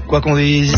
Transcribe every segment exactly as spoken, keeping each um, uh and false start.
quoi qu'on dise.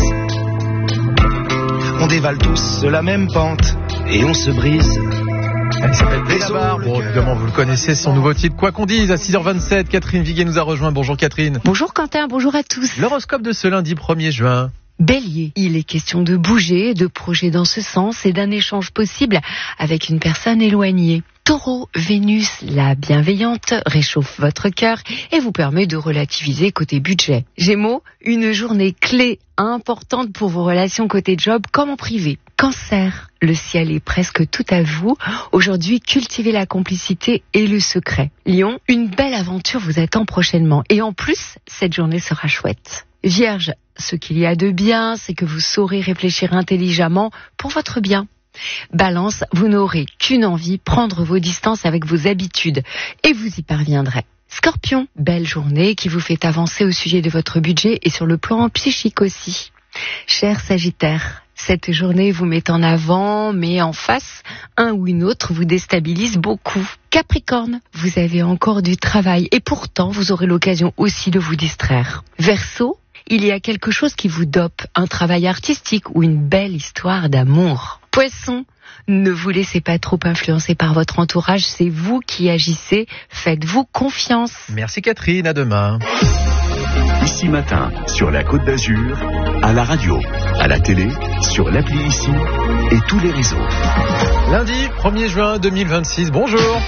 On dévale tous la même pente et on se brise. Elle s'appelle Benabar. Bon, évidemment, vous le connaissez, son nouveau titre. Quoi qu'on dise, à six heures vingt-sept, Catherine Viguet nous a rejoint. Bonjour Catherine. Bonjour Quentin, bonjour à tous. L'horoscope de ce lundi premier juin. Bélier, il est question de bouger, de projets dans ce sens et d'un échange possible avec une personne éloignée. Taureau, Vénus, la bienveillante, réchauffe votre cœur et vous permet de relativiser côté budget. Gémeaux, une journée clé importante pour vos relations côté job comme en privé. Cancer, le ciel est presque tout à vous. Aujourd'hui, cultivez la complicité et le secret. Lion, une belle aventure vous attend prochainement. Et en plus, cette journée sera chouette. Vierge, ce qu'il y a de bien, c'est que vous saurez réfléchir intelligemment pour votre bien. Balance, vous n'aurez qu'une envie, prendre vos distances avec vos habitudes. Et vous y parviendrez. Scorpion, belle journée qui vous fait avancer au sujet de votre budget et sur le plan psychique aussi. Cher Sagittaire, cette journée vous met en avant, mais en face, un ou une autre vous déstabilise beaucoup. Capricorne, vous avez encore du travail et pourtant vous aurez l'occasion aussi de vous distraire. Verseau, il y a quelque chose qui vous dope, un travail artistique ou une belle histoire d'amour. Poisson, ne vous laissez pas trop influencer par votre entourage, c'est vous qui agissez, faites-vous confiance. Merci Catherine, à demain. Ici Matin, sur la Côte d'Azur, à la radio, à la télé, sur l'appli Ici et tous les réseaux. Lundi premier juin deux mille vingt-six, bonjour.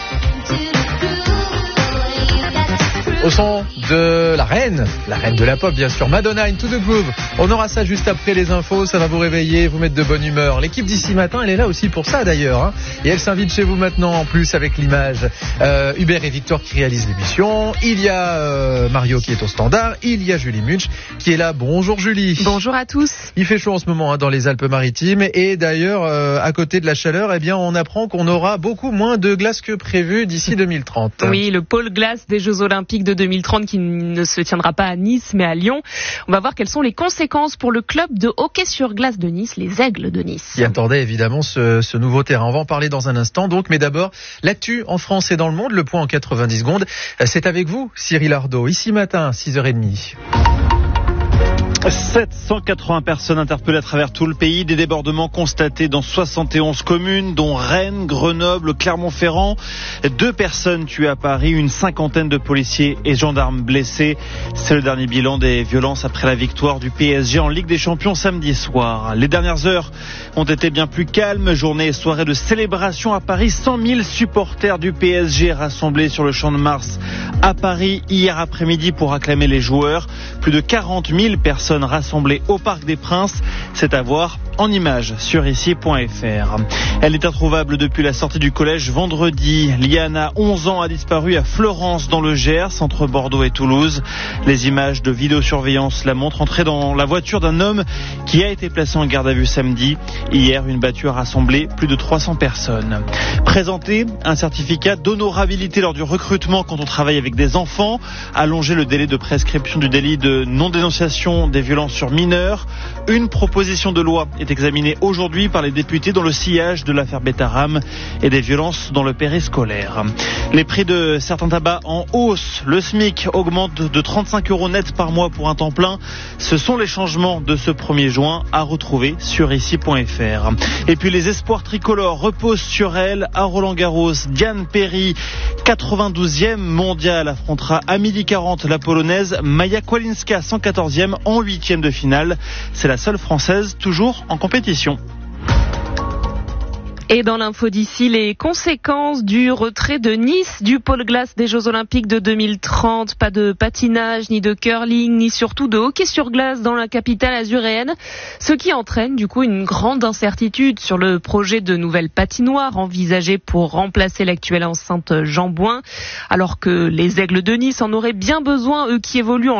Au son de la reine, la reine de la pop bien sûr, Madonna, Into the Groove. On aura ça juste après les infos, ça va vous réveiller, vous mettre de bonne humeur. L'équipe d'Ici Matin, elle est là aussi pour ça d'ailleurs. Hein. Et elle s'invite chez vous maintenant en plus avec l'image. Euh, Hubert et Victor qui réalisent l'émission. Il y a euh, Mario qui est au standard. Il y a Julie Munch qui est là. Bonjour Julie. Bonjour à tous. Il fait chaud en ce moment hein, dans les Alpes-Maritimes. Et d'ailleurs, euh, à côté de la chaleur, eh bien, on apprend qu'on aura beaucoup moins de glace que prévu d'ici deux mille trente. Oui, le pôle glace des Jeux Olympiques de deux mille trente qui ne se tiendra pas à Nice mais à Lyon. On va voir quelles sont les conséquences pour le club de hockey sur glace de Nice, les Aigles de Nice. Qui attendait évidemment ce, ce nouveau terrain. On va en parler dans un instant donc, mais d'abord l'actu en France et dans le monde, le point en quatre-vingt-dix secondes. C'est avec vous Cyril Ardo, Ici Matin, six heures trente. sept cent quatre-vingts personnes interpellées à travers tout le pays, des débordements constatés dans soixante et onze communes, dont Rennes, Grenoble, Clermont-Ferrand. Deux personnes tuées à Paris, une cinquantaine de policiers et gendarmes blessés. C'est le dernier bilan des violences après la victoire du P S G en Ligue des Champions samedi soir. Les dernières heures ont été bien plus calmes. Journée et soirée de célébration à Paris. cent mille supporters du P S G rassemblés sur le Champ de Mars à Paris hier après-midi pour acclamer les joueurs. Plus de quarante mille personnes rassemblées au Parc des Princes. C'est à voir en images sur ici point f r. Elle est introuvable depuis la sortie du collège vendredi. Liana, onze ans, a disparu à Florence dans le Gers, entre Bordeaux et Toulouse. Les images de vidéosurveillance la montrent entrer dans la voiture d'un homme qui a été placé en garde à vue samedi. Hier, une battue a rassemblé plus de trois cents personnes. Présenter un certificat d'honorabilité lors du recrutement quand on travaille avec des enfants. Allonger le délai de prescription du délit de non-dénonciation des violences sur mineurs. Une proposition de loi est examinée aujourd'hui par les députés dans le sillage de l'affaire Betaram et des violences dans le périscolaire. Les prix de certains tabacs en hausse. Le SMIC augmente de trente-cinq euros net par mois pour un temps plein. Ce sont les changements de ce premier juin à retrouver sur ici point f r. Et puis les espoirs tricolores reposent sur elle à Roland-Garros. Diane Perry, quatre-vingt-douzième mondiale, affrontera à midi quarante la polonaise Maja Kłalinska, cent quatorzième en huitième de finale. C'est la seule française toujours en compétition. Et dans l'info d'ici, les conséquences du retrait de Nice du pôle glace des Jeux Olympiques de deux mille trente. Pas de patinage, ni de curling, ni surtout de hockey sur glace dans la capitale azuréenne. Ce qui entraîne du coup une grande incertitude sur le projet de nouvelle patinoire envisagée pour remplacer l'actuelle enceinte Jean Bouin. Alors que les Aigles de Nice en auraient bien besoin, eux qui évoluent en